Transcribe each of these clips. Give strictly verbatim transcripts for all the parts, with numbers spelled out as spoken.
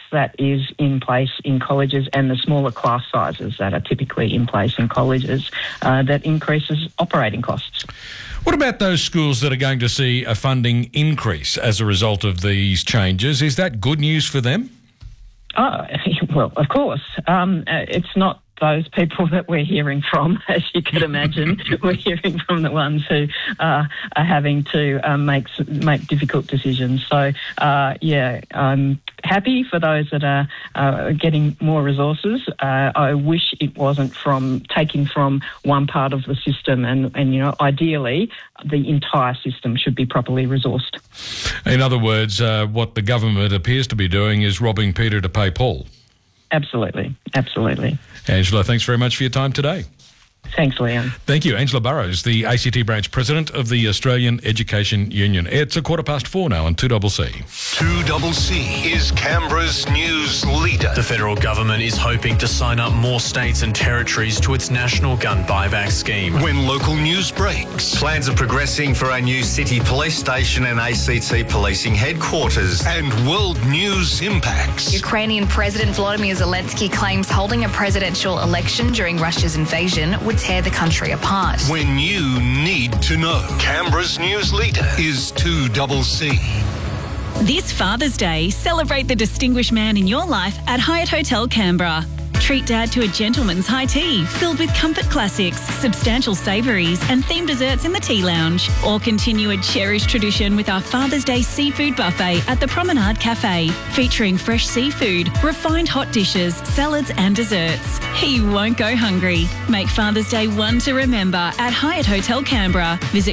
that is in place in colleges and the smaller class sizes that are typically in place in colleges uh, that increases operating costs. What about those schools that are going to see a funding increase as a result of these changes? Is that good news for them? Oh, well, of course. Um, it's not those people that we're hearing from, as you could imagine. We're hearing from the ones who uh, are having to um, make make difficult decisions. So, uh, yeah, I'm happy for those that are uh, getting more resources. Uh, I wish it wasn't from taking from one part of the system, and, and you know, ideally, the entire system should be properly resourced. In other words, uh, what the government appears to be doing is robbing Peter to pay Paul. Absolutely, absolutely. Angela, thanks very much for your time today. Thanks, Leon. Thank you. Angela Burrows, the A C T branch president of the Australian Education Union. It's a quarter past four now on two C C. two C C is Canberra's news leader. The federal government is hoping to sign up more states and territories to its national gun buyback scheme. When local news breaks. Plans are progressing for a new city police station and A C T policing headquarters. And world news impacts. Ukrainian President Volodymyr Zelensky claims holding a presidential election during Russia's invasion would tear the country apart. When you need to know. Canberra's news leader is two C C. This Father's Day, celebrate the distinguished man in your life at Hyatt Hotel Canberra. Treat Dad to a gentleman's high tea filled with comfort classics, substantial savouries and themed desserts in the tea lounge. Or continue a cherished tradition with our Father's Day seafood buffet at the Promenade Cafe, featuring fresh seafood, refined hot dishes, salads and desserts. He won't go hungry. Make Father's Day one to remember at Hyatt Hotel Canberra. Visit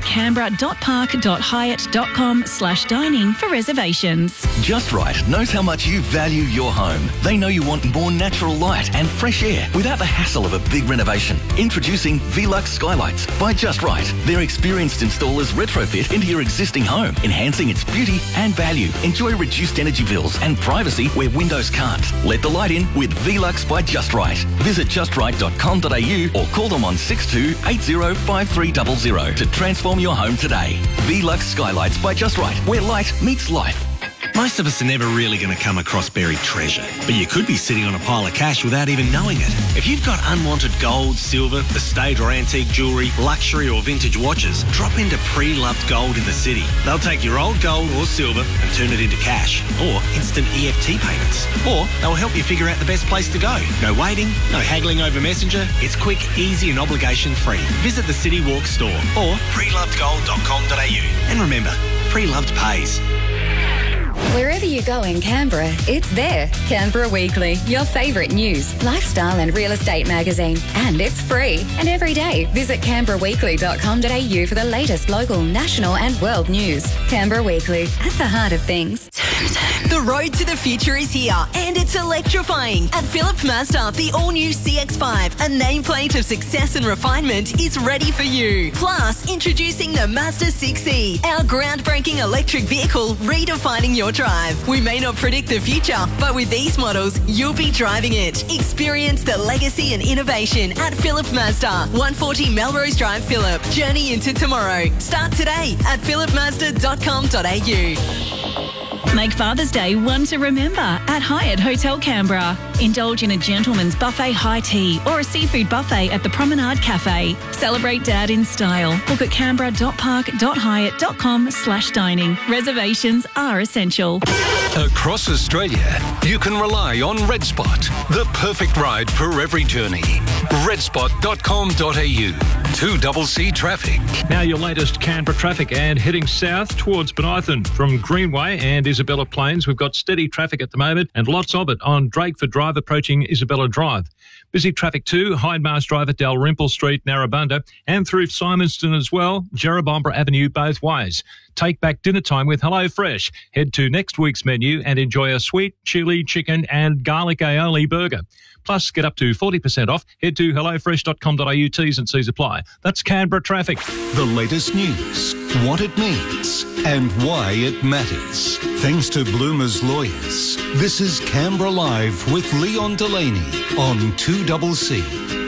canberra.park.hyatt.com slash dining for reservations. Just Right knows how much you value your home. They know you want more natural light and fresh air without the hassle of a big renovation. Introducing Velux Skylights by Just Right. Their experienced installers retrofit into your existing home, enhancing its beauty and value. Enjoy reduced energy bills and privacy where windows can't. Let the light in with Velux by Just Right. Visit just right dot com dot a u or call them on six two eight zero five three zero zero to transform your home today. Velux Skylights by Just Right, where light meets life. Most of us are never really going to come across buried treasure, but you could be sitting on a pile of cash without even knowing it. If you've got unwanted gold, silver, estate or antique jewellery, luxury or vintage watches, drop into Pre-Loved Gold in the city. They'll take your old gold or silver and turn it into cash, or instant E F T payments. Or they'll help you figure out the best place to go. No waiting, no haggling over Messenger. It's quick, easy and obligation free. Visit the City Walk store or pre loved gold dot com dot a u. And remember, Pre-Loved pays. Wherever you go in Canberra, it's there. Canberra Weekly, your favourite news, lifestyle and real estate magazine. And it's free. And every day, visit canberra weekly dot com dot a u for the latest local, national and world news. Canberra Weekly, at the heart of things. The road to the future is here, and it's electrifying. At Phillip Mazda, the all-new C X five, a nameplate of success and refinement, is ready for you. Plus, introducing the Mazda six E, our groundbreaking electric vehicle redefining your drive. We may not predict the future, but with these models, you'll be driving it. Experience the legacy and innovation at Phillip Mazda, one forty Melrose Drive, Phillip. Journey into tomorrow. Start today at phillip mazda dot com dot a u. Make Father's Day one to remember at Hyatt Hotel Canberra. Indulge in a gentleman's buffet high tea or a seafood buffet at the Promenade Cafe. Celebrate Dad in style. Book at canberra dot park dot hyatt dot com slash dining. Reservations are essential. Across Australia, you can rely on RedSpot, the perfect ride for every journey. red spot dot com dot a u. two C C traffic. Now your latest Canberra traffic, and heading south towards Benithon from Greenway and Isabella Plains. We've got steady traffic at the moment and lots of it on Drakeford Drive approaching Isabella Drive. Busy traffic too, Hindmarsh Drive at Dalrymple Street, Narrabundah, and through Simonston as well, Jerrabomber Avenue both ways. Take back dinner time with HelloFresh. Head to next week's menu and enjoy a sweet chili, chicken and garlic aioli burger. Plus, get up to forty percent off. Head to hello fresh dot com dot a u. T's and C's apply. That's Canberra traffic. The latest news, what it means and why it matters. Thanks to Bloomer's Lawyers. This is Canberra Live with Leon Delaney on two C C.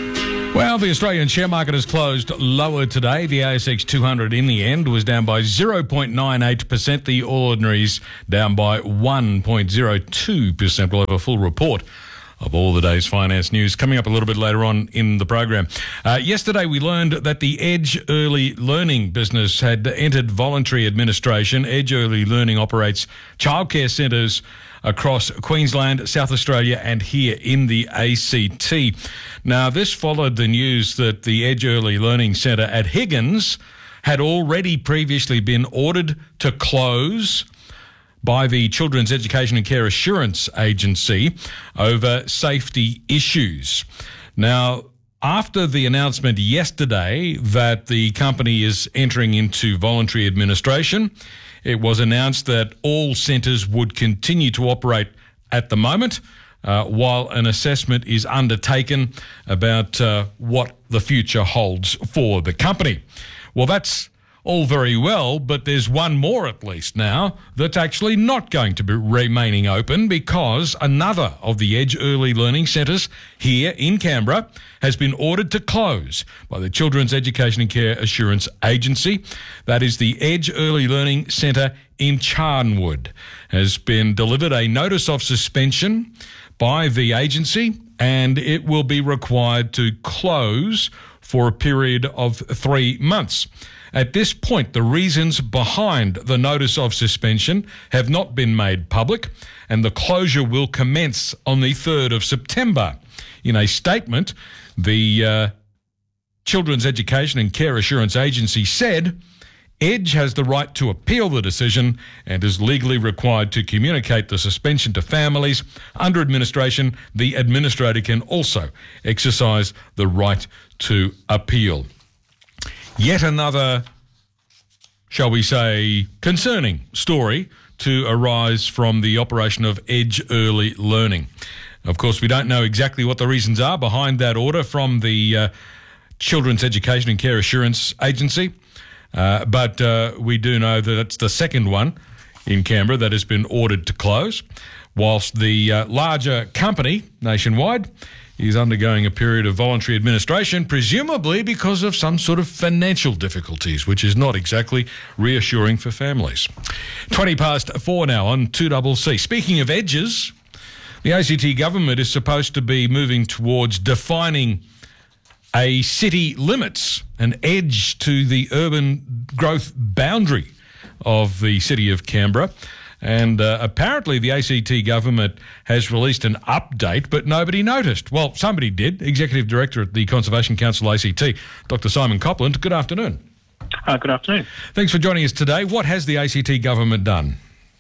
Well, the Australian share market has closed lower today. The A S X two hundred in the end was down by zero point nine eight percent. The All Ordinaries down by one point zero two percent. We'll have a full report of all the day's finance news coming up a little bit later on in the program. Uh, yesterday we learned that the Edge Early Learning business had entered voluntary administration. Edge Early Learning operates childcare centres across Queensland, South Australia and here in the A C T. Now, this followed the news that the Edge Early Learning Centre at Higgins had already previously been ordered to close by the Children's Education and Care Assurance Agency over safety issues. Now, after the announcement yesterday that the company is entering into voluntary administration, it was announced that all centres would continue to operate at the moment uh, while an assessment is undertaken about uh, what the future holds for the company. Well, that's all very well, but there's one more at least now that's actually not going to be remaining open, because another of the Edge Early Learning Centres here in Canberra has been ordered to close by the Children's Education and Care Assurance Agency. That is the Edge Early Learning Centre in Charnwood. Has been delivered a notice of suspension by the agency, and it will be required to close for a period of three months. At this point, the reasons behind the notice of suspension have not been made public, and the closure will commence on the third of September. In a statement, the uh, Children's Education and Care Assurance Agency said, Edge has the right to appeal the decision and is legally required to communicate the suspension to families. Under administration, the administrator can also exercise the right to appeal. Yet another, shall we say, concerning story to arise from the operation of Edge Early Learning. Of course, we don't know exactly what the reasons are behind that order from the uh, Children's Education and Care Assurance Agency, uh, but uh, we do know that it's the second one in Canberra that has been ordered to close, whilst the uh, larger company nationwide is undergoing a period of voluntary administration, presumably because of some sort of financial difficulties, which is not exactly reassuring for families. twenty past four now on two C C. Speaking of edges, the A C T government is supposed to be moving towards defining a city limits, an edge to the urban growth boundary of the city of Canberra. And uh, apparently the A C T government has released an update, but nobody noticed. Well, somebody did. Executive Director at the Conservation Council A C T, Doctor Simon Copland. Good afternoon. Uh, good afternoon. Thanks for joining us today. What has the A C T government done?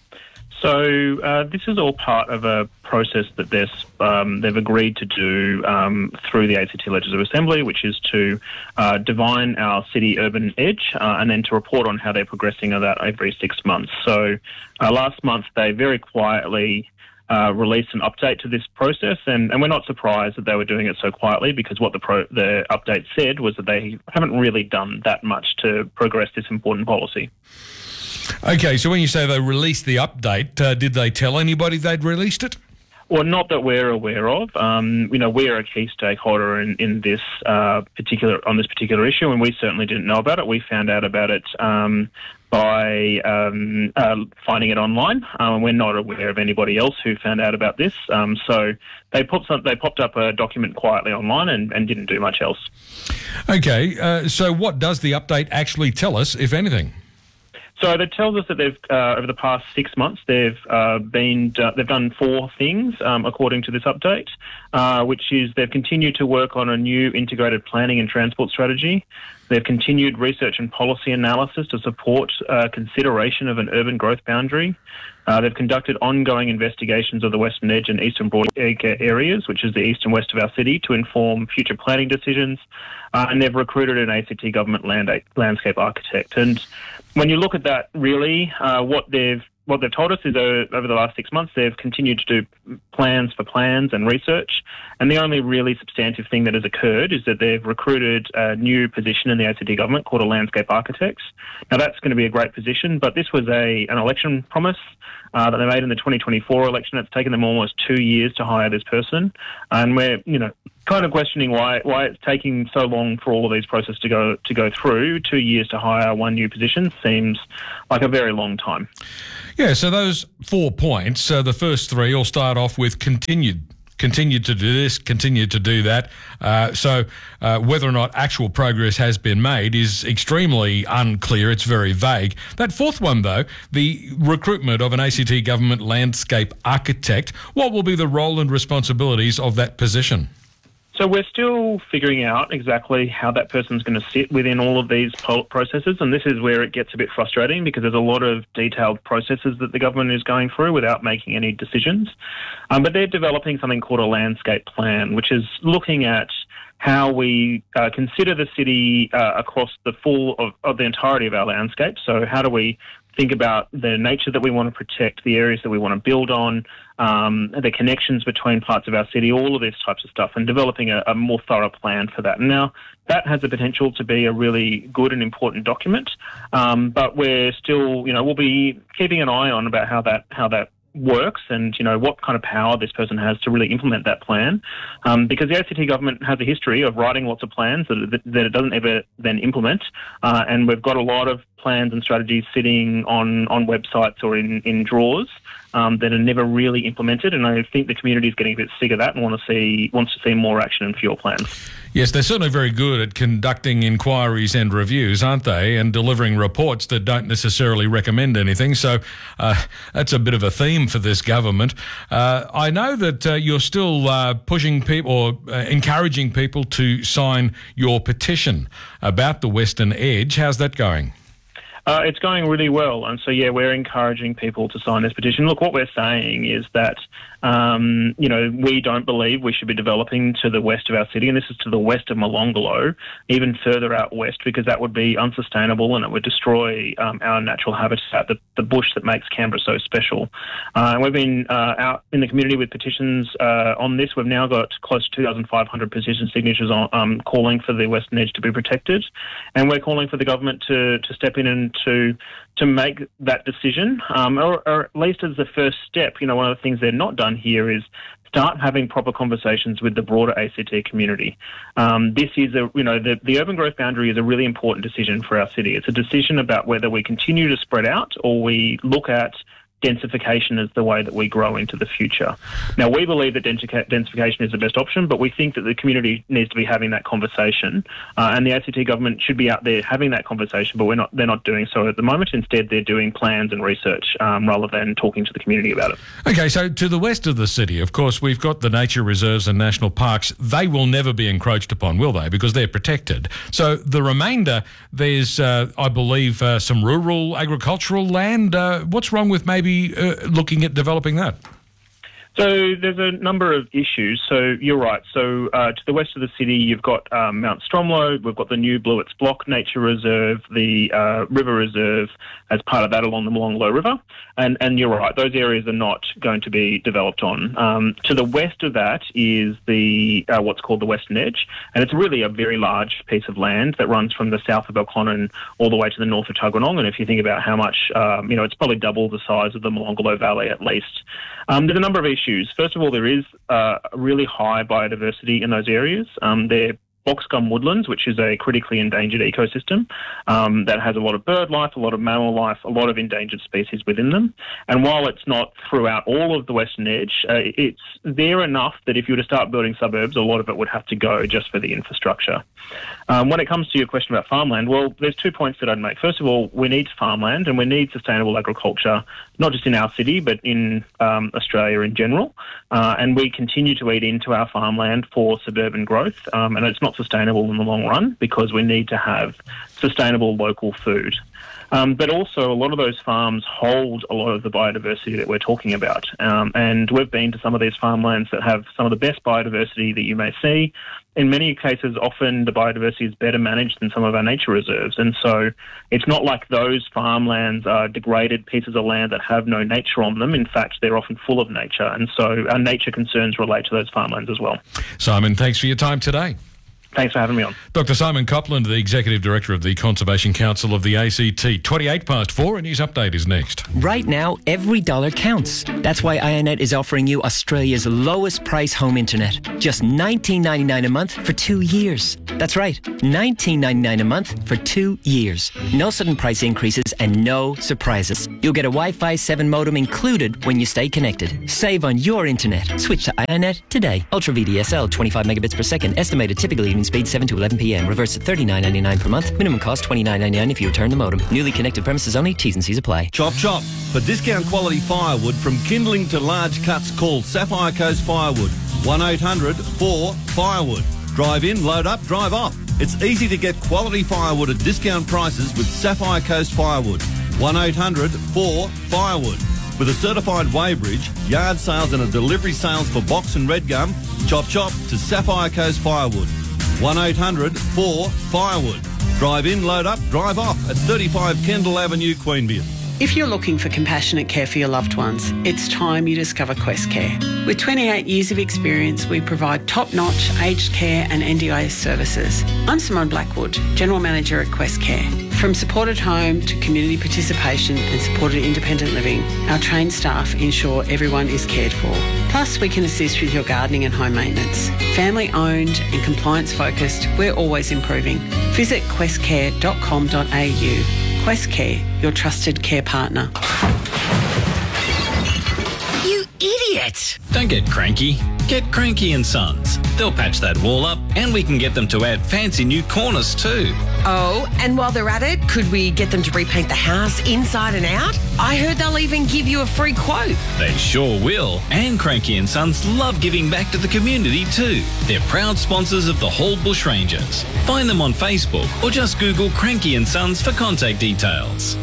So uh, this is all part of a process that they're, um, they've agreed to do um, through the A C T Legislative Assembly, which is to uh, define our city urban edge uh, and then to report on how they're progressing on that every six months. So uh, last month they very quietly uh, released an update to this process, and, and we're not surprised that they were doing it so quietly, because what the, pro- the update said was that they haven't really done that much to progress this important policy. Okay, so when you say they released the update, uh, did they tell anybody they'd released it? Well, not that we're aware of. Um, you know, we're a key stakeholder in, in this uh, particular on this particular issue, and we certainly didn't know about it. We found out about it um, by um, uh, finding it online. Um, we're not aware of anybody else who found out about this. Um, so they popped some, they popped up a document quietly online and, and didn't do much else. Okay, uh, so what does the update actually tell us, if anything? So that tells us that they've uh, over the past six months they've uh, been uh, they've done four things um, according to this update, uh, which is they've continued to work on a new integrated planning and transport strategy. They've continued research and policy analysis to support uh, consideration of an urban growth boundary. Uh, they've conducted ongoing investigations of the Western Edge and Eastern Broadacre areas, which is the east and west of our city, to inform future planning decisions. Uh, and they've recruited an A C T government land, landscape architect. And when you look at that, really, uh, what they've what they've told us is uh, over the last six months, they've continued to do plans for plans and research. And the only really substantive thing that has occurred is that they've recruited a new position in the A C T government called a landscape architect. Now, that's going to be a great position, but this was a an election promise uh, that they made in the twenty twenty-four election. It's taken them almost two years to hire this person. And we're, you know, kind of questioning why why it's taking so long for all of these processes to go to go through. Two years to hire one new position seems like a very long time. Yeah, so those four points, uh, the first three all start off with continued. Continue to do this, continue to do that. Uh, so uh, whether or not actual progress has been made is extremely unclear. It's very vague. That fourth one, though, the recruitment of an A C T government landscape architect, what will be the role and responsibilities of that position? So we're still figuring out exactly how that person's going to sit within all of these processes, and this is where it gets a bit frustrating because there's a lot of detailed processes that the government is going through without making any decisions. Um, but they're developing something called a landscape plan, which is looking at how we uh, consider the city uh, across the full of, of the entirety of our landscape. So how do we think about the nature that we want to protect, the areas that we want to build on, um, the connections between parts of our city, all of these types of stuff, and developing a, a more thorough plan for that. Now, that has the potential to be a really good and important document, um, but we're still, you know, we'll be keeping an eye on about how that how that works and, you know, what kind of power this person has to really implement that plan. Um, because the A C T government has a history of writing lots of plans that, that it doesn't ever then implement. Uh, and we've got a lot of plans and strategies sitting on, on websites or in, in drawers um, that are never really implemented. And I think the community is getting a bit sick of that and want to see wants to see more action and fewer plans. Yes, they're certainly very good at conducting inquiries and reviews, aren't they? And delivering reports that don't necessarily recommend anything. So uh, that's a bit of a theme for this government. Uh, I know that uh, you're still uh, pushing people or uh, encouraging people to sign your petition about the Western Edge. How's that going? Uh, it's going really well. And so, yeah, we're encouraging people to sign this petition. Look, what we're saying is that, um, you know, we don't believe we should be developing to the west of our city, and this is to the west of Molonglo, even further out west, because that would be unsustainable and it would destroy um, our natural habitat, the, the bush that makes Canberra so special. Uh, and we've been uh, out in the community with petitions uh, on this. We've now got close to two thousand five hundred petition signatures on, um, calling for the Western Edge to be protected. And we're calling for the government to, to step in and to to make that decision, um, or, or at least as the first step. You know, one of the things they're not done here is start having proper conversations with the broader A C T community. Um, this is a, you know, the, the urban growth boundary is a really important decision for our city. It's a decision about whether we continue to spread out or we look at densification as the way that we grow into the future. Now, we believe that densification is the best option, but we think that the community needs to be having that conversation, uh, and the A C T government should be out there having that conversation, but we're not. They're not doing so at the moment. Instead, they're doing plans and research um, rather than talking to the community about it. Okay, so to the west of the city, of course, we've got the nature reserves and national parks. They will never be encroached upon, will they? Because they're protected. So the remainder, there's, uh, I believe, uh, some rural agricultural land. Uh, what's wrong with maybe Uh, looking at developing that? So there's a number of issues. So you're right. So uh, to the west of the city, you've got um, Mount Stromlo. We've got the new Blewitts Block Nature Reserve, the uh, River Reserve as part of that along the Molonglo River. And and you're right, those areas are not going to be developed on. Um, to the west of that is the uh, what's called the Western Edge, and it's really a very large piece of land that runs from the south of Belconnen all the way to the north of Tuggeranong. And if you think about how much, um, you know, it's probably double the size of the Molonglo Valley at least. Um, there's a number of issues. First of all, there is uh, really high biodiversity in those areas. Um, they're boxgum woodlands, which is a critically endangered ecosystem um, that has a lot of bird life, a lot of mammal life, a lot of endangered species within them. And while it's not throughout all of the Western Edge, uh, it's there enough that if you were to start building suburbs, a lot of it would have to go just for the infrastructure. Um, when it comes to your question about farmland, well, there's two points that I'd make. First of all, we need farmland and we need sustainable agriculture, not just in our city, but in um, Australia in general. Uh, and we continue to eat into our farmland for suburban growth. Um, and it's not sustainable in the long run because we need to have sustainable local food. Um, but also a lot of those farms hold a lot of the biodiversity that we're talking about. Um, and we've been to some of these farmlands that have some of the best biodiversity that you may see. In many cases, often the biodiversity is better managed than some of our nature reserves. And so it's not like those farmlands are degraded pieces of land that have no nature on them. In fact, they're often full of nature. And so our nature concerns relate to those farmlands as well. Simon, thanks for your time today. Thanks for having me on. Doctor Simon Copland, the Executive Director of the Conservation Council of the A C T. twenty-eight past four, a news update is next. Right now, every dollar counts. That's why iiNet is offering you Australia's lowest price home internet. Just nineteen ninety-nine a month for two years. That's right, nineteen ninety-nine a month for two years. No sudden price increases and no surprises. You'll get a Wi-Fi seven modem included when you stay connected. Save on your internet. Switch to iiNet today. Ultra V D S L, twenty-five megabits per second. Estimated typical evening speed seven to eleven p.m. Reverse at thirty-nine ninety-nine per month. Minimum cost twenty-nine ninety-nine if you return the modem. Newly connected premises only. T's and C's apply. Chop chop. For discount quality firewood from kindling to large cuts, call Sapphire Coast Firewood. one eight hundred four firewood. Drive in, load up, drive off. It's easy to get quality firewood at discount prices with Sapphire Coast Firewood. one eight hundred four firewood. With a certified weighbridge, yard sales and a delivery sales for box and red gum, chop chop to Sapphire Coast Firewood. one eight hundred four firewood. Drive in, load up, drive off at thirty-five Kendall Avenue, Queanbeyan. If you're looking for compassionate care for your loved ones, it's time you discover Quest Care. With twenty-eight years of experience, we provide top-notch aged care and N D I S services. I'm Simone Blackwood, General Manager at Quest Care. From supported home to community participation and supported independent living, our trained staff ensure everyone is cared for. Plus, we can assist with your gardening and home maintenance. Family owned and compliance focused, we're always improving. Visit quest care dot com dot a u. Quest Care, your trusted care partner. You idiot! Don't get cranky. Get Cranky and Sons. They'll patch that wall up and we can get them to add fancy new corners too. Oh, and while they're at it, could we get them to repaint the house inside and out? I heard they'll even give you a free quote. They sure will. And Cranky and Sons love giving back to the community too. They're proud sponsors of the Hall Bushrangers. Find them on Facebook or just Google Cranky and Sons for contact details.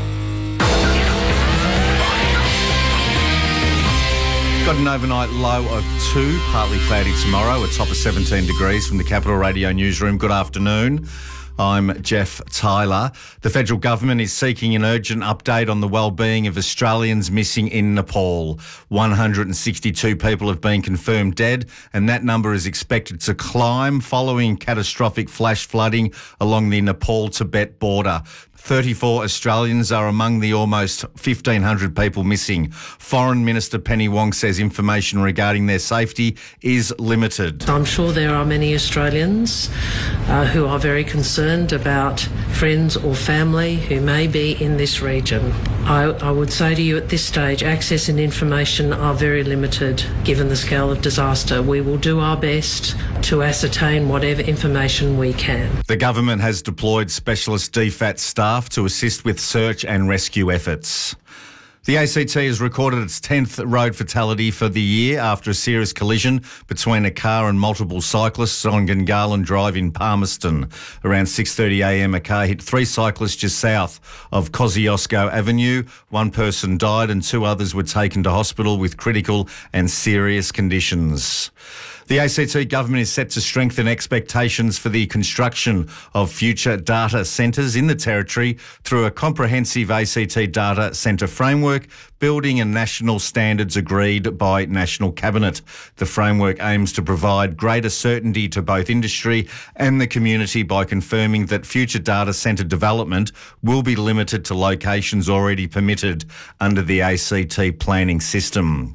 Got an overnight low of two, partly cloudy tomorrow, a top of seventeen degrees from the Capital Radio newsroom. Good afternoon. I'm Jeff Tyler. The federal government is seeking an urgent update on the well-being of Australians missing in Nepal. one hundred sixty-two people have been confirmed dead, and that number is expected to climb following catastrophic flash flooding along the Nepal-Tibet border. thirty-four Australians are among the almost fifteen hundred people missing. Foreign Minister Penny Wong says information regarding their safety is limited. I'm sure there are many Australians uh, who are very concerned about friends or family who may be in this region. I, I would say to you at this stage, access and information are very limited given the scale of disaster. We will do our best to ascertain whatever information we can. The government has deployed specialist D FAT staff to assist with search and rescue efforts. The A C T has recorded its tenth road fatality for the year after a serious collision between a car and multiple cyclists on Gungahlin Drive in Palmerston. Around six thirty a m, a car hit three cyclists just south of Kosciuszko Avenue. One person died and two others were taken to hospital with critical and serious conditions. The A C T government is set to strengthen expectations for the construction of future data centres in the Territory through a comprehensive A C T data centre framework, building and national standards agreed by National Cabinet. The framework aims to provide greater certainty to both industry and the community by confirming that future data centre development will be limited to locations already permitted under the A C T planning system.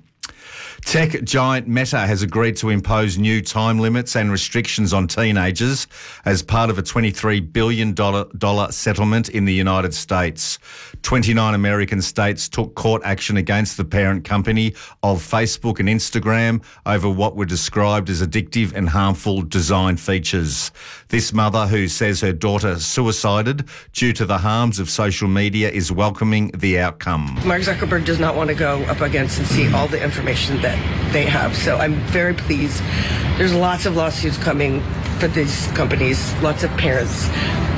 Tech giant Meta has agreed to impose new time limits and restrictions on teenagers as part of a twenty-three billion dollars settlement in the United States. twenty-nine American states took court action against the parent company of Facebook and Instagram over what were described as addictive and harmful design features. This mother, who says her daughter suicided due to the harms of social media, is welcoming the outcome. Mark Zuckerberg does not want to go up against and see all the information that they have. So I'm very pleased. There's lots of lawsuits coming for these companies, lots of parents.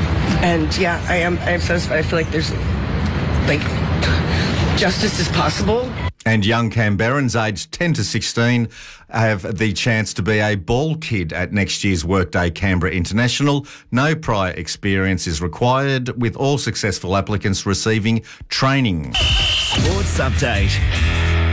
And yeah, I am I am satisfied. I feel like there's like justice is possible. And young Canberrans aged ten to sixteen have the chance to be a ball kid at next year's Workday Canberra International. No prior experience is required, with all successful applicants receiving training. Sports Update.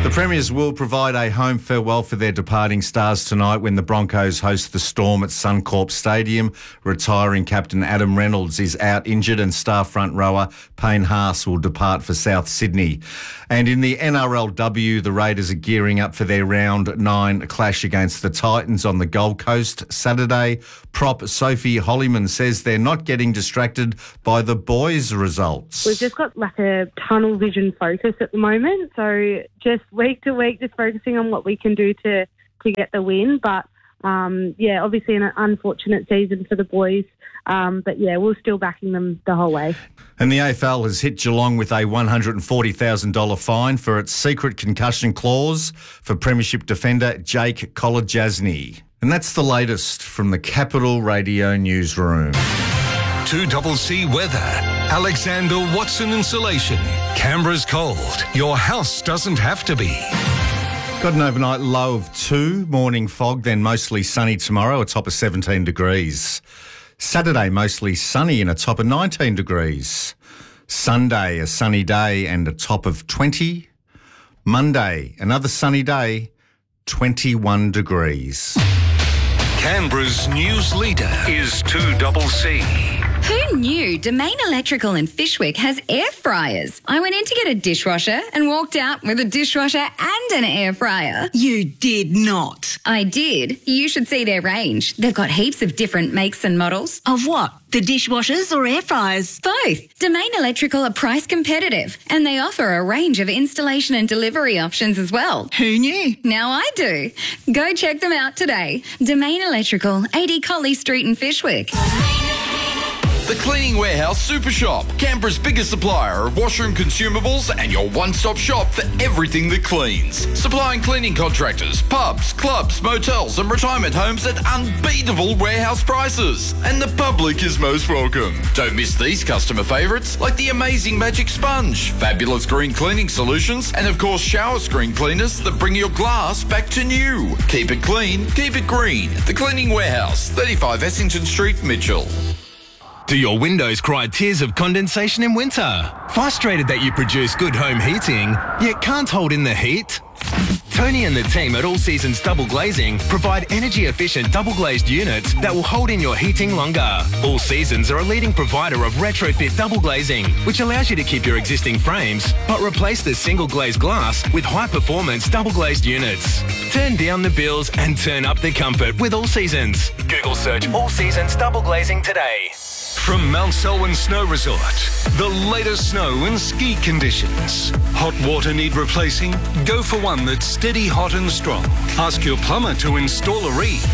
The Premiers will provide a home farewell for their departing stars tonight when the Broncos host the Storm at Suncorp Stadium. Retiring captain Adam Reynolds is out injured and star front rower Payne Haas will depart for South Sydney. And in the N R L W, the Raiders are gearing up for their round nine clash against the Titans on the Gold Coast Saturday. Prop Sophie Hollyman says they're not getting distracted by the boys' results. We've just got like a tunnel vision focus at the moment. So just week to week, just focusing on what we can do to, to get the win. But, um, yeah, obviously an unfortunate season for the boys. Um, but, yeah, we're still backing them the whole way. And the A F L has hit Geelong with a one hundred forty thousand dollars fine for its secret concussion clause for Premiership defender Jake Kolodjasny. And that's the latest from the Capital Radio newsroom. two C C weather. Alexander Watson Insulation. Canberra's cold. Your house doesn't have to be. Got an overnight low of two, morning fog, then mostly sunny tomorrow, a top of seventeen degrees. Saturday, mostly sunny and a top of nineteen degrees. Sunday, a sunny day and a top of twenty. Monday, another sunny day, twenty-one degrees. Canberra's news leader is two C C. Who knew Domain Electrical in Fishwick has air fryers? I went in to get a dishwasher and walked out with a dishwasher and an air fryer. You did not. I did. You should see their range. They've got heaps of different makes and models. Of what? The dishwashers or air fryers? Both. Domain Electrical are price competitive and they offer a range of installation and delivery options as well. Who knew? Now I do. Go check them out today. Domain Electrical, eighty Colley Street in Fishwick. The Cleaning Warehouse Super Shop, Canberra's biggest supplier of washroom consumables and your one-stop shop for everything that cleans. Supplying cleaning contractors, pubs, clubs, motels and retirement homes at unbeatable warehouse prices. And the public is most welcome. Don't miss these customer favourites like the amazing Magic Sponge, fabulous green cleaning solutions and of course shower screen cleaners that bring your glass back to new. Keep it clean, keep it green. The Cleaning Warehouse, thirty-five Essington Street, Mitchell. Do your windows cry tears of condensation in winter? Frustrated that you produce good home heating, yet can't hold in the heat? Tony and the team at All Seasons Double Glazing provide energy-efficient double-glazed units that will hold in your heating longer. All Seasons are a leading provider of retrofit double glazing, which allows you to keep your existing frames, but replace the single-glazed glass with high-performance double-glazed units. Turn down the bills and turn up the comfort with All Seasons. Google search All Seasons Double Glazing today. From Mount Selwyn Snow Resort, the latest snow and ski conditions. Hot water need replacing? Go for one that's steady, hot and strong. Ask your plumber to install a reed.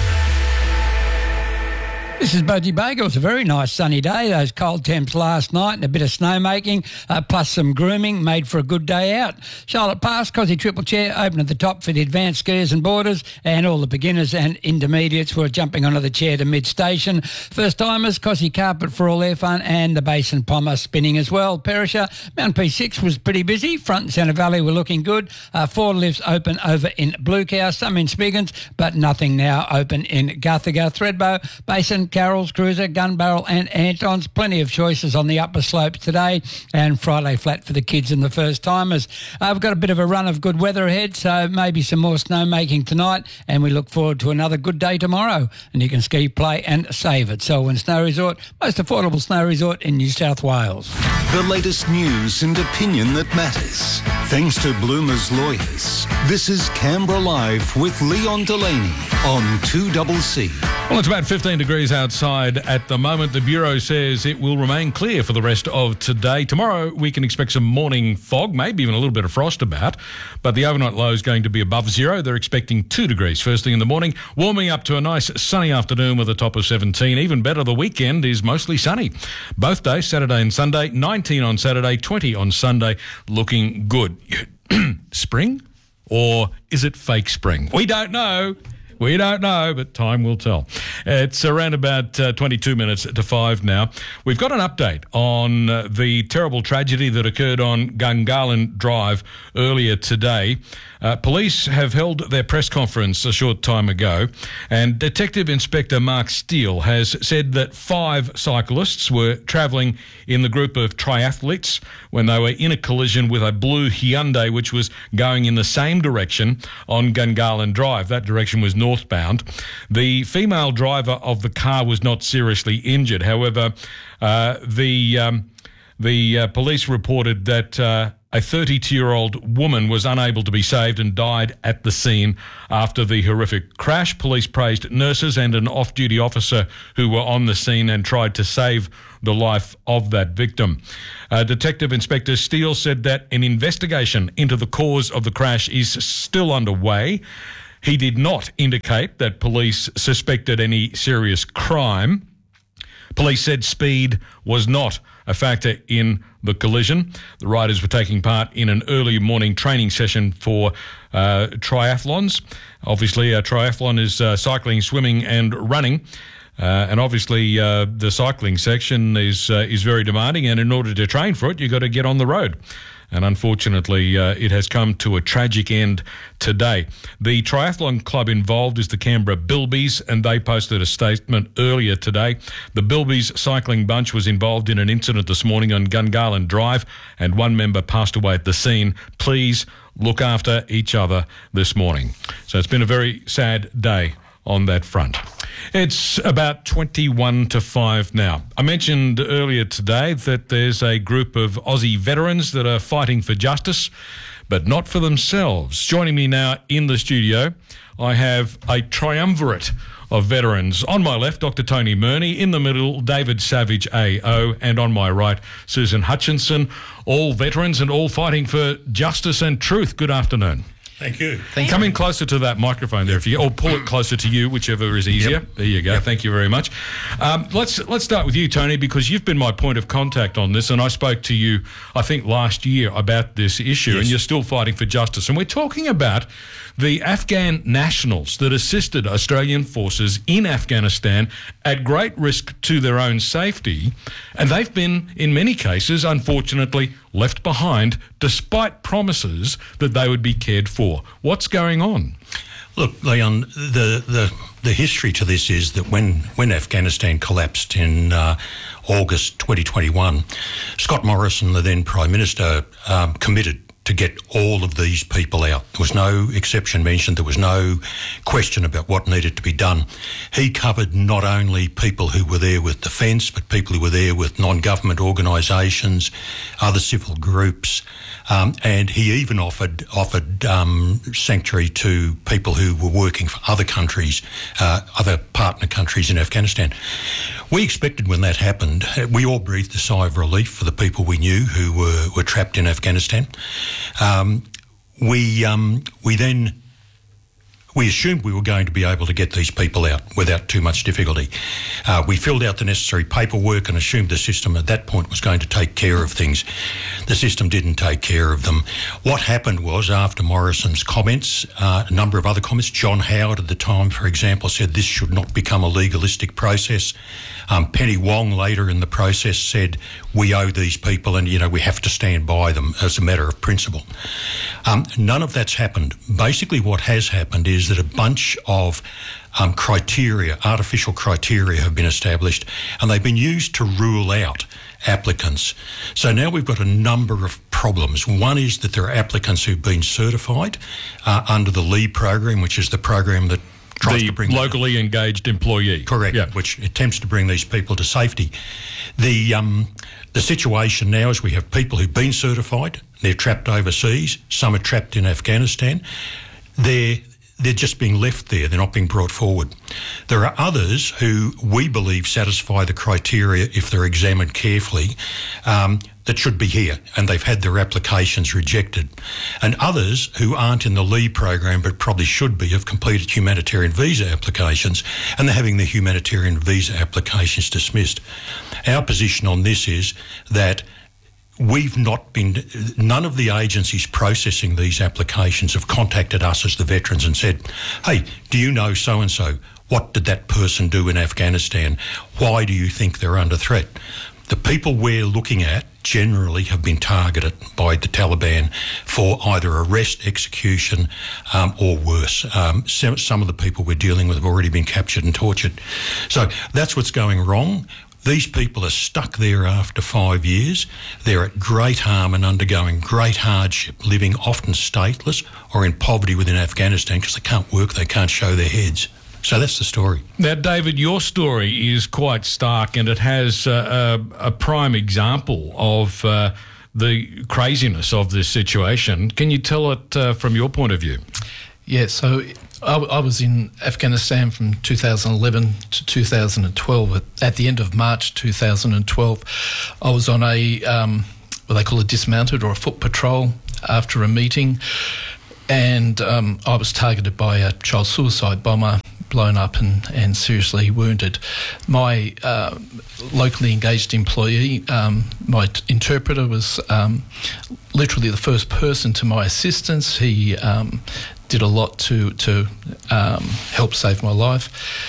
This is Budgie Baker. It was a very nice sunny day. Those cold temps last night and a bit of snowmaking, uh, plus some grooming made for a good day out. Charlotte Pass, Cosy Triple Chair, open at the top for the advanced skiers and boarders, and all the beginners and intermediates were jumping onto the chair to mid-station. First-timers, Cosy Carpet for all their fun, and the Basin Pommer spinning as well. Perisher, Mount P six was pretty busy. Front and Centre Valley were looking good. Uh, four lifts open over in Blue Cow, some in Spiggins, but nothing now open in Guthaga. Thredbo, Basin, Carroll's, Cruiser, Gun Barrel and Anton's. Plenty of choices on the upper slopes today, and Friday flat for the kids and the first-timers. Uh, we've got a bit of a run of good weather ahead, so maybe some more snowmaking tonight, and we look forward to another good day tomorrow. And you can ski, play and save at Selwyn Snow Resort, most affordable snow resort in New South Wales. The latest news and opinion that matters. Thanks to Bloomer's Lawyers. This is Canberra Live with Leon Delaney on two C C. Well, it's about fifteen degrees outside at the moment. The Bureau says it will remain clear for the rest of today. Tomorrow, we can expect some morning fog, maybe even a little bit of frost about, but the overnight low is going to be above zero. They're expecting two degrees first thing in the morning, warming up to a nice sunny afternoon with a top of seventeen. Even better, the weekend is mostly sunny. Both days, Saturday and Sunday, nineteen on Saturday, twenty on Sunday, looking good. Spring? Or is it fake spring? We don't know. We don't know, but time will tell. It's around about uh, twenty-two minutes to five now. We've got an update on uh, the terrible tragedy that occurred on Gungahlin Drive earlier today. Uh, police have held their press conference a short time ago, and Detective Inspector Mark Steele has said that five cyclists were travelling in the group of triathletes when they were in a collision with a blue Hyundai which was going in the same direction on Gungahlin Drive. That direction was northbound. The female driver of the car was not seriously injured. However, uh, the um, the uh, police reported that uh, a thirty-two-year-old woman was unable to be saved and died at the scene after the horrific crash. Police praised nurses and an off-duty officer who were on the scene and tried to save the life of that victim. Uh, Detective Inspector Steele said that an investigation into the cause of the crash is still underway. He did not indicate that police suspected any serious crime. Police said speed was not a factor in the collision. The riders were taking part in an early morning training session for uh, triathlons. Obviously, a triathlon is uh, cycling, swimming and running. Uh, and obviously, uh, the cycling section is uh, is very demanding, and in order to train for it, you've got to get on the road. And unfortunately, uh, it has come to a tragic end today. The triathlon club involved is the Canberra Bilbies, and they posted a statement earlier today. The Bilbies cycling bunch was involved in an incident this morning on Gungahlin Drive, and one member passed away at the scene. Please look after each other this morning. So it's been a very sad day on that front. It's about twenty-one to five now. I mentioned earlier today that there's a group of Aussie veterans that are fighting for justice, but not for themselves. Joining me now in the studio, I have a triumvirate of veterans. On my left, Doctor Tony Murney. In the middle, David Savage A O. And on my right, Susan Hutchinson. All veterans and all fighting for justice and truth. Good afternoon. Thank you. Thank Come in closer to that microphone there, if you, or pull it closer to you, whichever is easier. Yep. There you go. Yep. Thank you very much. Um, let's let's start with you, Tony, because you've been my point of contact on this, and I spoke to you, I think, last year about this issue, yes. And you're still fighting for justice. And we're talking about the Afghan nationals that assisted Australian forces in Afghanistan at great risk to their own safety, and they've been, in many cases, unfortunately, left behind despite promises that they would be cared for. What's going on? Look, Leon, the the, the history to this is that when, when Afghanistan collapsed in uh, August twenty twenty-one, Scott Morrison, the then Prime Minister, um, committed to get all of these people out. There was no exception mentioned. There was no question about what needed to be done. He covered not only people who were there with defence, but people who were there with non-government organisations, other civil groups, um, and he even offered offered um, sanctuary to people who were working for other countries, uh, other partner countries in Afghanistan. We expected when that happened, we all breathed a sigh of relief for the people we knew who were, were trapped in Afghanistan. Um, we um, we then we assumed we were going to be able to get these people out without too much difficulty. Uh, we filled out the necessary paperwork and assumed the system at that point was going to take care of things. The system didn't take care of them. What happened was, after Morrison's comments, uh, a number of other comments, John Howard at the time, for example, said this should not become a legalistic process. Um, Penny Wong later in the process said, we owe these people and, you know, we have to stand by them as a matter of principle. Um, none of that's happened. Basically what has happened is that a bunch of um, criteria, artificial criteria have been established, and they've been used to rule out applicants. So now we've got a number of problems. One is that there are applicants who've been certified uh, under the LEE program, which is the program that tries the to bring locally them, engaged employee. Correct, yeah. Which attempts to bring these people to safety. The um, the situation now is we have people who've been certified, they're trapped overseas, some are trapped in Afghanistan. They're They're just being left there. They're not being brought forward. There are others who we believe satisfy the criteria if they're examined carefully um, that should be here, and they've had their applications rejected. And others who aren't in the LEE program but probably should be have completed humanitarian visa applications, and they're having their humanitarian visa applications dismissed. Our position on this is that we've not been, none of the agencies processing these applications have contacted us as the veterans and said, hey, do you know so-and-so? What did that person do in Afghanistan? Why do you think they're under threat? The people we're looking at generally have been targeted by the Taliban for either arrest, execution, um, or worse. Um, some, some of the people we're dealing with have already been captured and tortured. So that's what's going wrong. These people are stuck there after five years. They're at great harm and undergoing great hardship, living often stateless or in poverty within Afghanistan because they can't work, they can't show their heads. So that's the story. Now, David, your story is quite stark, and it has uh, a, a prime example of uh, the craziness of this situation. Can you tell it uh, from your point of view? Yeah, so I, I was in Afghanistan from two thousand eleven to two thousand twelve. At, at the end of March two thousand twelve, I was on a, um, what they call a dismounted or a foot patrol after a meeting, and um, I was targeted by a child suicide bomber, blown up and, and seriously wounded. My uh, locally engaged employee, um, my t- interpreter, was um, literally the first person to my assistance. He um, did a lot to, to um, help save my life.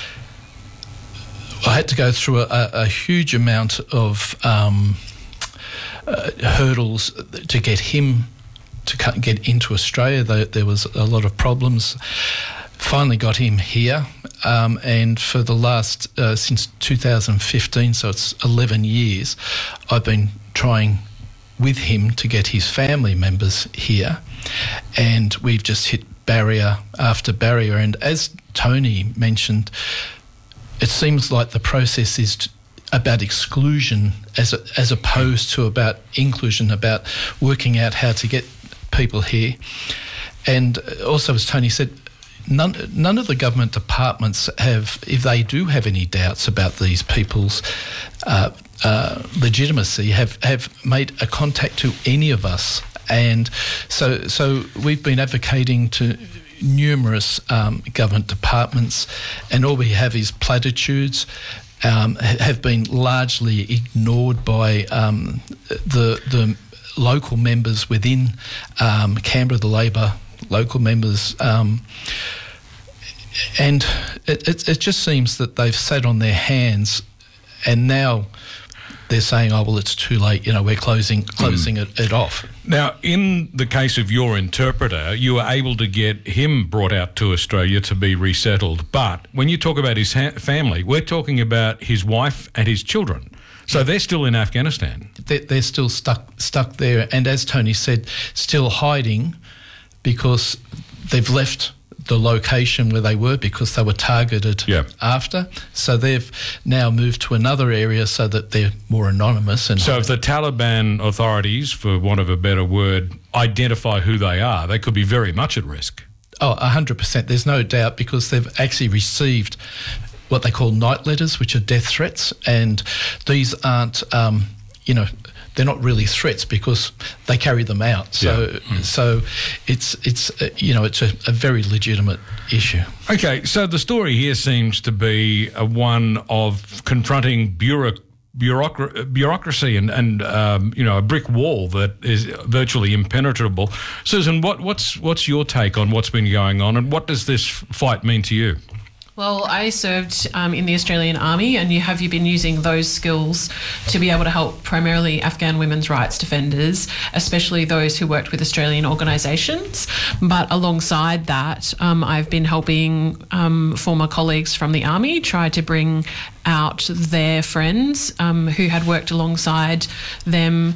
I had to go through a, a huge amount of um, uh, hurdles to get him to get into Australia. There, there was a lot of problems. Finally got him here, um, and for the last, uh, since two thousand fifteen, so it's eleven years, I've been trying with him to get his family members here, and we've just hit barrier after barrier. And as Tony mentioned, it seems like the process is t- about exclusion as a, as opposed to about inclusion, about working out how to get people here. And also, as Tony said, None, none of the government departments have, if they do have any doubts about these people's uh, uh, legitimacy, have, have made a contact to any of us. And so, so we've been advocating to numerous um, government departments, and all we have is platitudes. Um, have been largely ignored by um, the the local members within um, Canberra, the Labor local members, um, and it, it, it just seems that they've sat on their hands, and now they're saying, oh, well, it's too late, you know, we're closing closing mm. it, it off. Now, in the case of your interpreter, you were able to get him brought out to Australia to be resettled, but when you talk about his ha- family, we're talking about his wife and his children. So they're still in Afghanistan. They're, they're still stuck stuck there, and as Tony said, still hiding, because they've left the location where they were because they were targeted yep. after. So they've now moved to another area so that they're more anonymous. And so if the Taliban authorities, for want of a better word, identify who they are, they could be very much at risk. Oh, one hundred percent. There's no doubt, because they've actually received what they call night letters, which are death threats. And these aren't, um, you know, they're not really threats because they carry them out. So, yeah. mm. so it's it's uh, you know it's a, a very legitimate issue. Okay, so the story here seems to be a one of confronting bureau, bureaucra- bureaucracy and and um, you know a brick wall that is virtually impenetrable. Susan, what what's what's your take on what's been going on, and what does this fight mean to you? Well, I served um, in the Australian Army, and you have you been using those skills to be able to help primarily Afghan women's rights defenders, especially those who worked with Australian organisations. But alongside that, um, I've been helping um, former colleagues from the Army try to bring out their friends um, who had worked alongside them,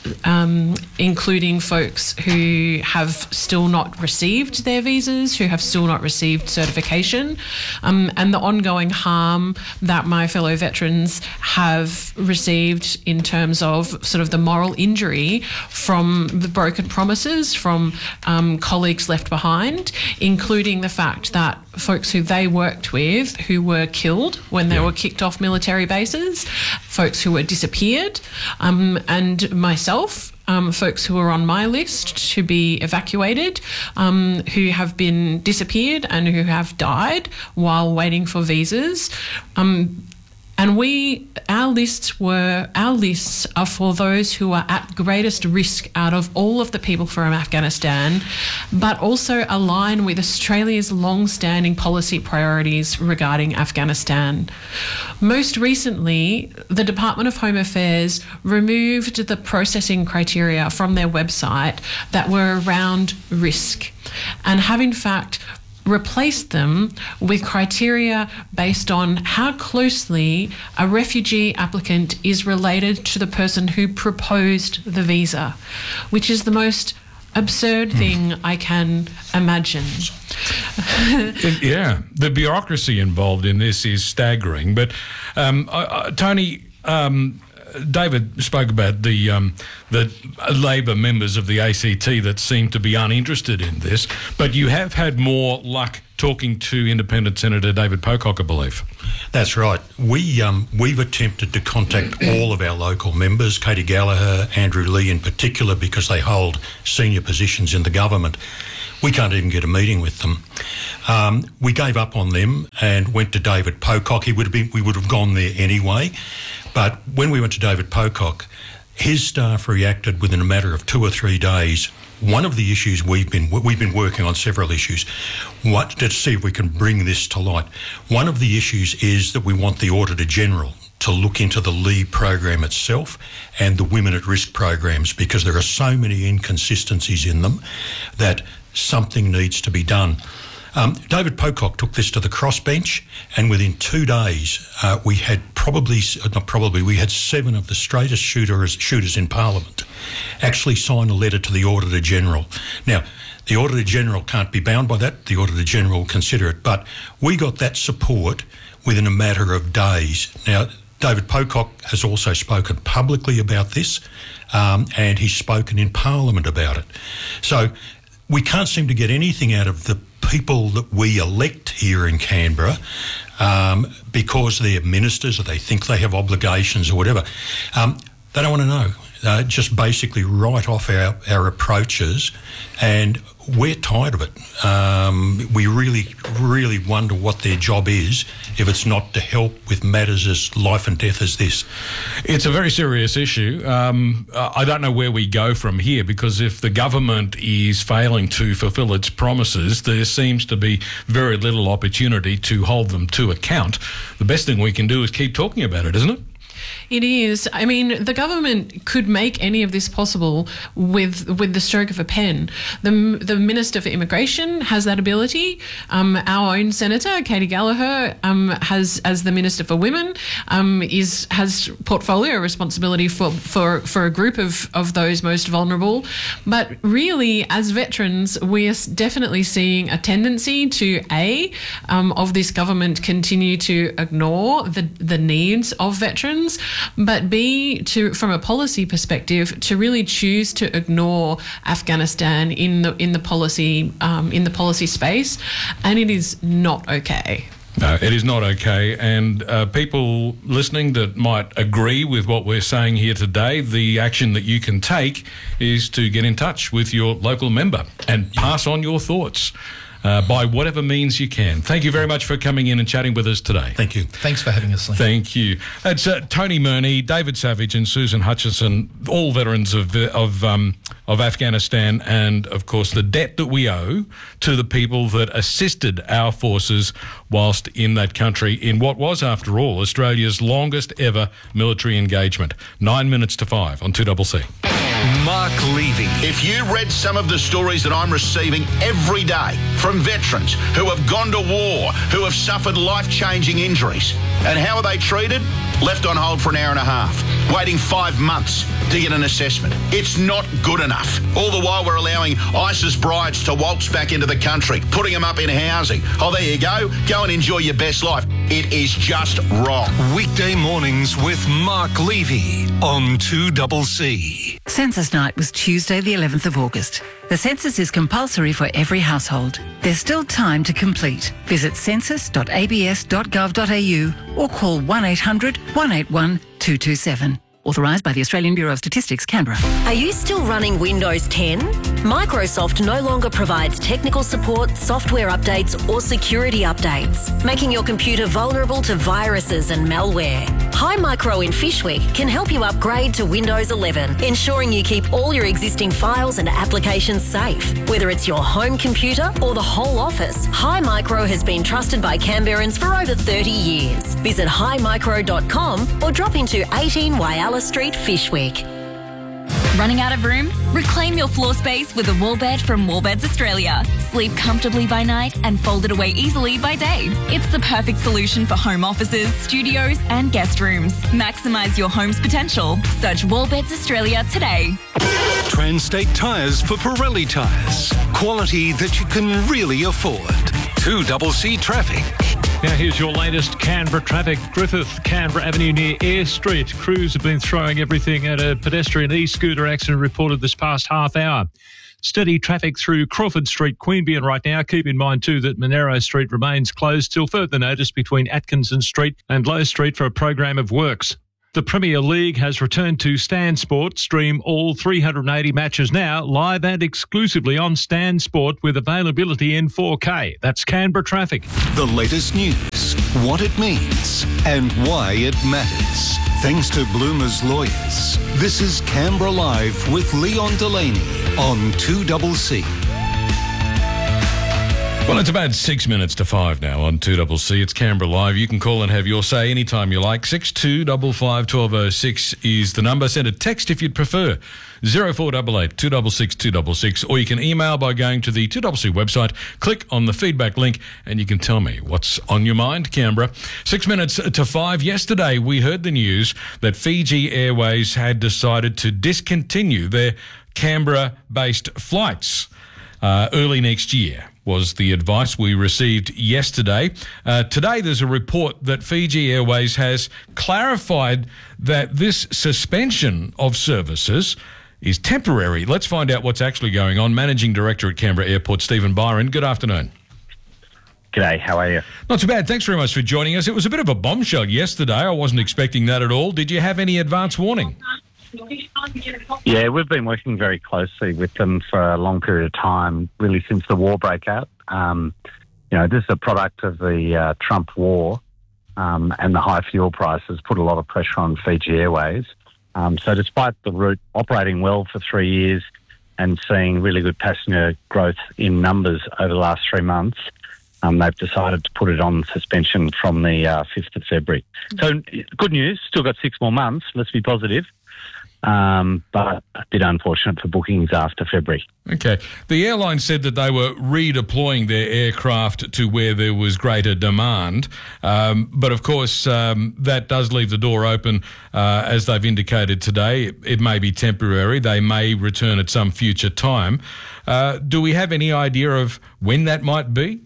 Um, including folks who have still not received their visas, who have still not received certification, um, and the ongoing harm that my fellow veterans have received in terms of sort of the moral injury from the broken promises from um, colleagues left behind, including the fact that folks who they worked with who were killed when they yeah. were kicked off military bases, folks who were disappeared, um, and myself, um, folks who were on my list to be evacuated, um, who have been disappeared and who have died while waiting for visas. Um, And we, our lists were, our lists are for those who are at greatest risk out of all of the people from Afghanistan, but also align with Australia's long-standing policy priorities regarding Afghanistan. Most recently, the Department of Home Affairs removed the processing criteria from their website that were around risk and have in fact replaced them with criteria based on how closely a refugee applicant is related to the person who proposed the visa, which is the most absurd thing I can imagine. It- yeah, the bureaucracy involved in this is staggering. But um, uh, uh, Tony, um, David spoke about the um, the Labor members of the A C T that seem to be uninterested in this, but you have had more luck talking to Independent Senator David Pocock, I believe. That's right. We, um, we've attempted to contact all of our local members, Katie Gallagher, Andrew Lee in particular, because they hold senior positions in the government. We can't even get a meeting with them. Um, we gave up on them and went to David Pocock. He would have been, we would have gone there anyway. But when we went to David Pocock, his staff reacted within a matter of two or three days. One of the issues we've been we've been working on several issues. What to see if we can bring this to light. One of the issues is that we want the Auditor General to look into the LEAD program itself and the Women at Risk programs, because there are so many inconsistencies in them that something needs to be done. Um, David Pocock took this to the crossbench, and within two days uh, we had probably, not probably, we had seven of the straightest shooters, shooters in Parliament actually sign a letter to the Auditor General. Now, the Auditor General can't be bound by that. The Auditor General will consider it. But we got that support within a matter of days. Now, David Pocock has also spoken publicly about this, um, and he's spoken in Parliament about it. So we can't seem to get anything out of the people that we elect here in Canberra um, because they're ministers or they think they have obligations or whatever. Um, they don't want to know. Uh, just basically write off our, our approaches, and we're tired of it. Um, we really, really wonder what their job is if it's not to help with matters as life and death as this. It's a very serious issue. Um, I don't know where we go from here, because if the government is failing to fulfil its promises, there seems to be very little opportunity to hold them to account. The best thing we can do is keep talking about it, isn't it? It is. I mean, the government could make any of this possible with with the stroke of a pen. The the Minister for Immigration has that ability. Um, our own Senator, Katie Gallagher, um, has as the Minister for Women, um, is has portfolio responsibility for for, for a group of, of those most vulnerable. But really, as veterans, we are definitely seeing a tendency to A, um, of this government continue to ignore the the needs of veterans, but B, to from a policy perspective, to really choose to ignore Afghanistan in the in the policy um, in the policy space, and it is not okay. No, it is not okay. And uh, people listening that might agree with what we're saying here today, the action that you can take is to get in touch with your local member and pass on your thoughts. Uh, by whatever means you can. Thank you very much for coming in and chatting with us today. Thank you. Thanks for having us, Lee. Thank you. It's uh, Tony Murney, David Savage and Susan Hutchison, all veterans of of um, of Afghanistan, and, of course, the debt that we owe to the people that assisted our forces whilst in that country in what was, after all, Australia's longest ever military engagement. Nine minutes to five on two C C. Mark Levy. If you read some of the stories that I'm receiving every day from veterans who have gone to war, who have suffered life-changing injuries, and how are they treated? Left on hold for an hour and a half, waiting five months to get an assessment. It's not good enough. All the while we're allowing ISIS brides to waltz back into the country, putting them up in housing. Oh, there you go. Go and enjoy your best life. It is just wrong. Weekday mornings with Mark Levy on two C C. Census night was Tuesday the eleventh of August. The census is compulsory for every household. There's still time to complete. Visit census dot a b s dot gov dot a u or call one eight hundred one eight one two two seven. Authorised by the Australian Bureau of Statistics, Canberra. Are you still running Windows ten? Microsoft no longer provides technical support, software updates or security updates, making your computer vulnerable to viruses and malware. Hi Micro in Fishwick can help you upgrade to Windows eleven, ensuring you keep all your existing files and applications safe. Whether it's your home computer or the whole office, Hi Micro has been trusted by Canberrans for over thirty years. Visit hi micro dot com or drop into eighteen Whyalla Street, Fishwick. Running out of room? Reclaim your floor space with a wall bed from Wallbeds Australia. Sleep comfortably by night and fold it away easily by day. It's the perfect solution for home offices, studios and guest rooms. Maximise your home's potential. Search Wallbeds Australia today. Transtate Tyres for Pirelli tyres. Quality that you can really afford. two C C traffic. Now here's your latest Canberra traffic. Griffith, Canberra Avenue near Eyre Street. Crews have been throwing everything at a pedestrian e-scooter accident reported this past half hour. Steady traffic through Crawford Street, Queanbeyan right now. Keep in mind too that Monero Street remains closed till further notice between Atkinson Street and Low Street for a program of works. The Premier League has returned to Stan Sport. Stream all three hundred eighty matches now, live and exclusively on Stan Sport with availability in four K. That's Canberra traffic. The latest news, what it means, and why it matters. Thanks to Bloomer's lawyers. This is Canberra Live with Leon Delaney on two C C. Well, it's about six minutes to five now on two C C. It's Canberra Live. You can call and have your say anytime you like. six two five five, one two zero six is the number. Send a text if you'd prefer. zero four eight eight, two six six, two six six. Or you can email by going to the two C C website. Click on the feedback link and you can tell me what's on your mind, Canberra. Six minutes to five. Yesterday, we heard the news that Fiji Airways had decided to discontinue their Canberra-based flights uh, early next year. Was the advice we received yesterday. Uh, today, there's a report that Fiji Airways has clarified that this suspension of services is temporary. Let's find out what's actually going on. Managing Director at Canberra Airport, Stephen Byron. Good afternoon. G'day, how are you? Not too bad. Thanks very much for joining us. It was a bit of a bombshell yesterday. I wasn't expecting that at all. Did you have any advance warning? Yeah, we've been working very closely with them for a long period of time, really since the war broke out. Um, you know, this is a product of the uh, Trump war, um, and the high fuel prices put a lot of pressure on Fiji Airways. Um, so despite the route operating well for three years and seeing really good passenger growth in numbers over the last three months, um, they've decided to put it on suspension from the uh, fifth of February. So good news, still got six more months, let's be positive. Um, but a bit unfortunate for bookings after February. Okay. The airline said that they were redeploying their aircraft to where there was greater demand. Um, but, of course, um, that does leave the door open, uh, as they've indicated today. It, it may be temporary. They may return at some future time. Uh, do we have any idea of when that might be?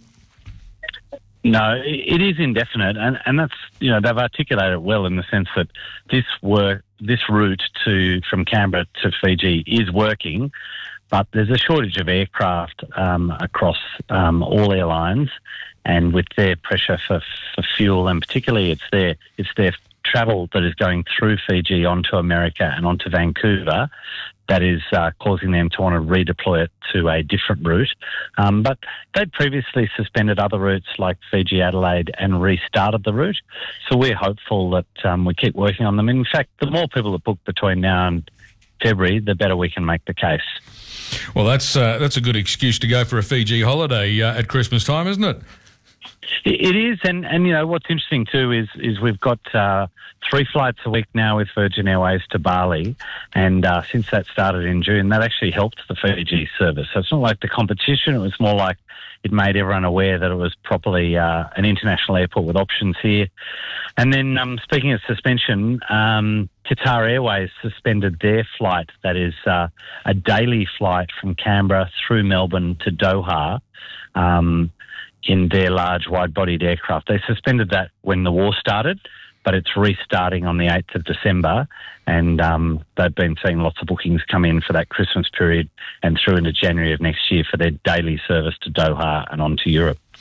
No, it is indefinite, and, and that's, you know, they've articulated it well in the sense that this work, this route to from Canberra to Fiji is working, but there's a shortage of aircraft um, across um, all airlines, and with their pressure for, for fuel, and particularly it's their it's their travel that is going through Fiji onto America and onto Vancouver, that is uh, causing them to want to redeploy it to a different route. Um, but they'd previously suspended other routes like Fiji Adelaide and restarted the route. So we're hopeful that um, we keep working on them. In fact, the more people that book between now and February, the better we can make the case. Well, that's uh, that's a good excuse to go for a Fiji holiday uh, at Christmas time, isn't it? It is, and, and you know what's interesting too is is we've got uh, three flights a week now with Virgin Airways to Bali, and uh, since that started in June, that actually helped the Fiji service. So it's not like the competition; it was more like it made everyone aware that it was properly uh, an international airport with options here. And then, um, speaking of suspension, um, Qatar Airways suspended their flight. That is uh, a daily flight from Canberra through Melbourne to Doha. Um, in their large wide-bodied aircraft. They suspended that when the war started, but it's restarting on the eighth of December, and um, they've been seeing lots of bookings come in for that Christmas period and through into January of next year for their daily service to Doha and on to Europe.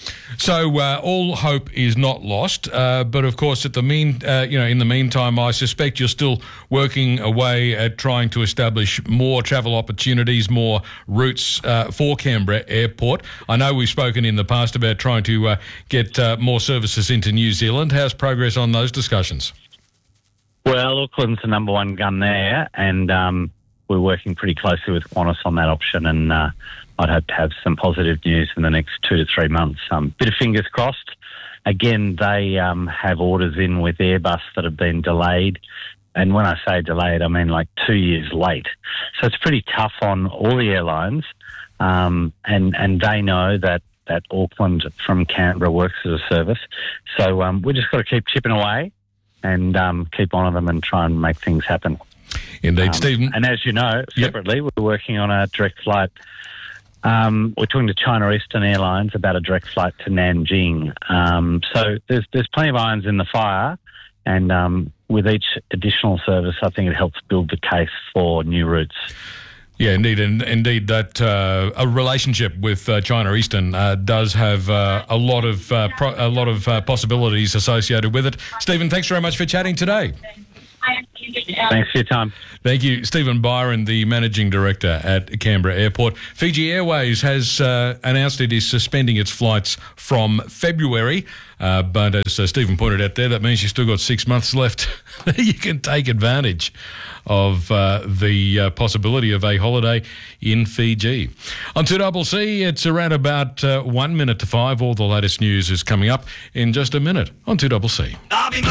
So uh, all hope is not lost, uh, but of course, at the mean, uh, you know, in the meantime, I suspect you're still working away at trying to establish more travel opportunities, more routes uh, for Canberra Airport. I know we've spoken in the past about trying to uh, get uh, more services into New Zealand. How's progress on those discussions? Well, Auckland's the number one gun there, and um, we're working pretty closely with Qantas on that option, and uh, I'd hope to have some positive news in the next two to three months. Um, bit of fingers crossed. Again, they um, have orders in with Airbus that have been delayed, and when I say delayed, I mean like two years late. So it's pretty tough on all the airlines, um, and, and they know that, that Auckland from Canberra works as a service. So um, we've just got to keep chipping away and um, keep on them and try and make things happen. Indeed, um, Stephen. And as you know, separately, yep. we're working on a direct flight. Um, we're talking to China Eastern Airlines about a direct flight to Nanjing. Um, so there's there's plenty of irons in the fire, and um, with each additional service, I think it helps build the case for new routes. Yeah, indeed, and indeed that uh, a relationship with uh, China Eastern uh, does have uh, a lot of uh, pro- a lot of uh, possibilities associated with it. Stephen, thanks very much for chatting today. Thanks for your time. Thank you. Stephen Byron, the Managing Director at Canberra Airport. Fiji Airways has uh, announced it is suspending its flights from February, uh, but as uh, Stephen pointed out there, that means you've still got six months left. You can take advantage of uh, the uh, possibility of a holiday in Fiji. On two C C, it's around about uh, one minute to five. All the latest news is coming up in just a minute on two C C.